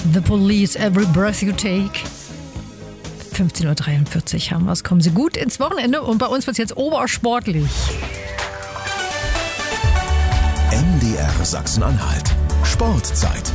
The Police, Every Breath You Take. 15.43 Uhr haben wir es. Kommen Sie gut ins Wochenende und bei uns wird es jetzt obersportlich. MDR Sachsen-Anhalt. Sportzeit.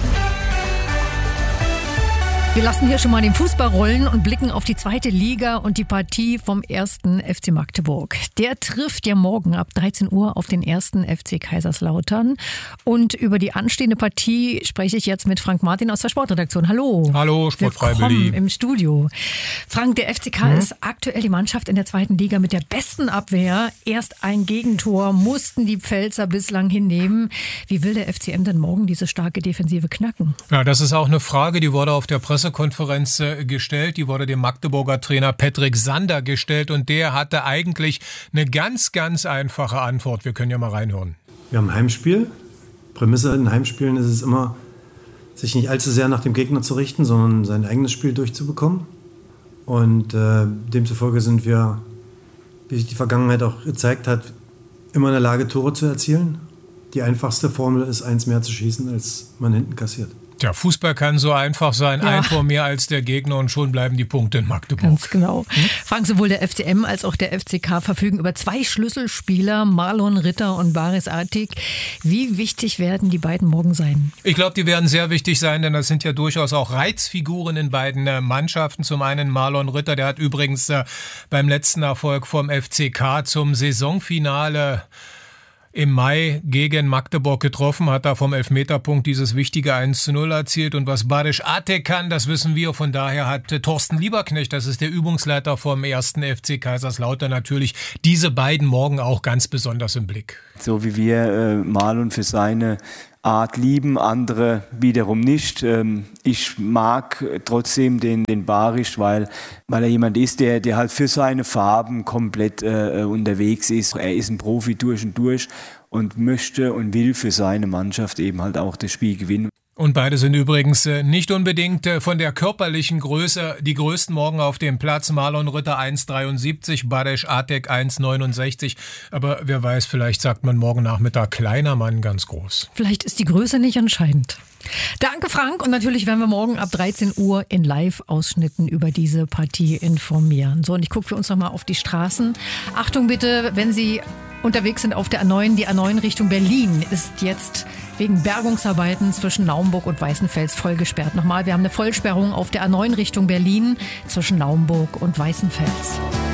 Wir lassen hier schon mal den Fußball rollen und blicken auf die zweite Liga und die Partie vom 1. FC Magdeburg. Der trifft ja morgen ab 13 Uhr auf den 1. FC Kaiserslautern. Und über die anstehende Partie spreche ich jetzt mit Frank Martin aus der Sportredaktion. Hallo. Hallo, Sportfrei Berlin. Willkommen im Studio. Frank, der FCK ist aktuell die Mannschaft in der zweiten Liga mit der besten Abwehr. Erst ein Gegentor mussten die Pfälzer bislang hinnehmen. Wie will der FCM denn morgen diese starke Defensive knacken? Ja, das ist auch eine Frage, die wurde auf der Pressekonferenz gestellt. Die wurde dem Magdeburger Trainer Patrick Sander gestellt und der hatte eigentlich eine ganz, ganz einfache Antwort. Wir können ja mal reinhören. Wir haben ein Heimspiel. Prämisse in Heimspielen ist es immer, sich nicht allzu sehr nach dem Gegner zu richten, sondern sein eigenes Spiel durchzubekommen. Und demzufolge sind wir, wie sich die Vergangenheit auch gezeigt hat, immer in der Lage, Tore zu erzielen. Die einfachste Formel ist, 1 mehr zu schießen, als man hinten kassiert. Tja, Fußball kann so einfach sein, ein Tor mehr als der Gegner und schon bleiben die Punkte in Magdeburg. Ganz genau. Frank, sowohl der FCM als auch der FCK verfügen über 2 Schlüsselspieler, Marlon Ritter und Baris Artik. Wie wichtig werden die beiden morgen sein? Ich glaube, die werden sehr wichtig sein, denn das sind ja durchaus auch Reizfiguren in beiden Mannschaften. Zum einen Marlon Ritter, der hat übrigens beim letzten Erfolg vom FCK zum Saisonfinale im Mai gegen Magdeburg getroffen, hat da vom Elfmeterpunkt dieses wichtige 1:0 erzielt. Und was Baris Artik kann, das wissen wir. Von daher hat Thorsten Lieberknecht, das ist der Übungsleiter vom 1. FC Kaiserslautern, natürlich diese beiden morgen auch ganz besonders im Blick. So wie wir Marlon für seine Art lieben, andere wiederum nicht. Ich mag trotzdem den Baris, weil er jemand ist, der halt für seine Farben komplett unterwegs ist. Er ist ein Profi durch und durch und möchte und will für seine Mannschaft eben halt auch das Spiel gewinnen. Und beide sind übrigens nicht unbedingt von der körperlichen Größe die größten morgen auf dem Platz. Marlon Ritter 1,73, Baris Artik 1,69. Aber wer weiß, vielleicht sagt man morgen Nachmittag kleiner Mann ganz groß. Vielleicht ist die Größe nicht entscheidend. Danke, Frank. Und natürlich werden wir morgen ab 13 Uhr in Live-Ausschnitten über diese Partie informieren. So, und ich gucke für uns nochmal auf die Straßen. Achtung bitte, wenn Sie unterwegs sind auf der A9. Die A9 Richtung Berlin ist jetzt wegen Bergungsarbeiten zwischen Naumburg und Weißenfels voll gesperrt. Nochmal, wir haben eine Vollsperrung auf der A9 Richtung Berlin zwischen Naumburg und Weißenfels.